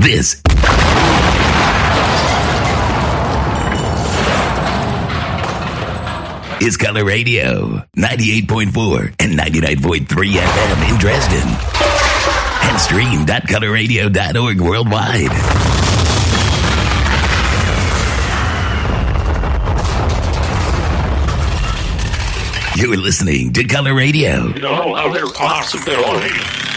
This is Color Radio, 98.4 and 99.3 FM in Dresden. And stream.colorradio.org worldwide. You're listening to Color Radio. No other possibility.